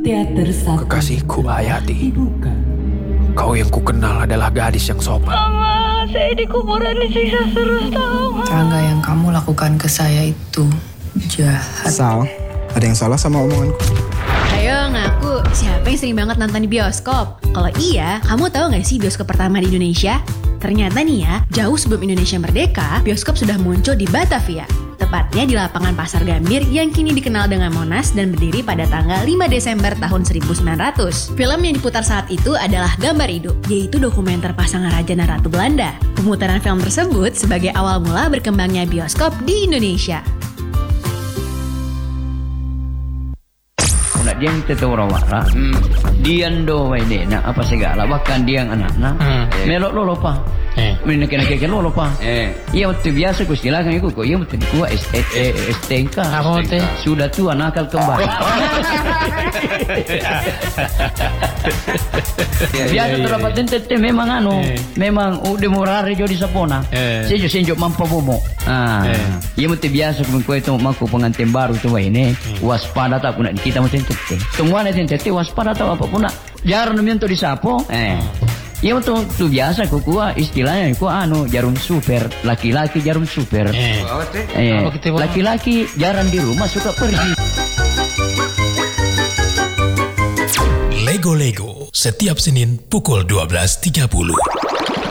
Teater Satu. Kekasihku Hayati, Dibuka. kau yang kukenal adalah gadis yang sopan. Mama, saya di kuburan disiksa terus tahu. Rangga, yang kamu lakukan ke saya itu jahat. Sal, ada yang salah sama omonganku? Ayo ngaku, siapa yang sering banget nonton di bioskop? Kalau iya, kamu tahu nggak sih bioskop pertama di Indonesia? Ternyata nih ya, jauh sebelum Indonesia merdeka, bioskop sudah muncul di Batavia. Tepatnya di lapangan Pasar Gambir yang kini dikenal dengan Monas dan berdiri pada tanggal 5 Desember tahun 1900. Film yang diputar saat itu adalah Gambar Hidup, yaitu dokumenter pasangan Raja dan Ratu Belanda. Pemutaran film tersebut sebagai awal mula berkembangnya bioskop di Indonesia. Nak dia kita orang wara. Dia ndo wae nak apa segala bahkan dia anak-anak. Melok lo lupa. Mina kena lo lupa. Ia waktu biasa ku silakan iku kok ia mesti ku STNK. Sudah tua nakal kembali. Biasa terdapat tente memang memang udah murari jo di sapona. Senjo mampu bomo. Ia mesti biasa ku itu maku pengantin baru tu ini. Waspada tak pun kita mesti tete. Semua nanti tete waspada tak apapun nak. Jarang minta disapo. Ya untuk tu biasa kuah istilahnya jarum super, laki-laki jarum super. Laki-laki jarang di rumah suka pergi. Lego setiap Senin pukul 12.30.